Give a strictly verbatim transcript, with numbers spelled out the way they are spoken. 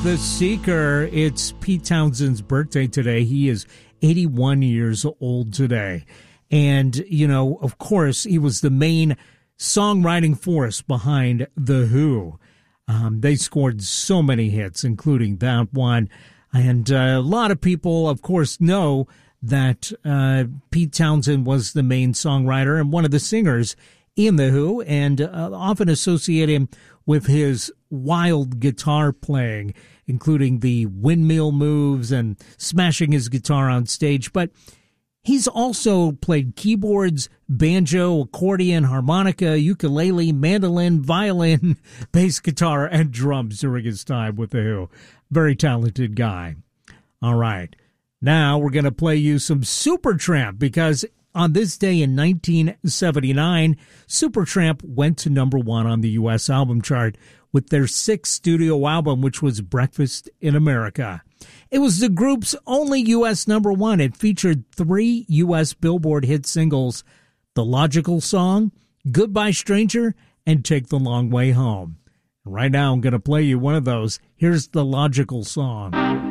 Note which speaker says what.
Speaker 1: The Seeker, it's Pete Townshend's birthday today. He is eighty-one years old today. And, you know, of course, he was the main songwriting force behind The Who. Um, they scored so many hits, including that one. And uh, a lot of people, of course, know that uh, Pete Townshend was the main songwriter and one of the singers in The Who, and uh, often associate him with his wild guitar playing, including the windmill moves and smashing his guitar on stage. But he's also played keyboards, banjo, accordion, harmonica, ukulele, mandolin, violin, bass guitar, and drums during his time with The Who. Very talented guy. All right. Now we're going to play you some Supertramp, because on this day in nineteen seventy-nine, Supertramp went to number one on the U S album chart with their sixth studio album, which was Breakfast in America. It was the group's only U S number one. It featured three U S Billboard hit singles: The Logical Song, Goodbye Stranger, and Take the Long Way Home. Right now, I'm going to play you one of those. Here's The Logical Song.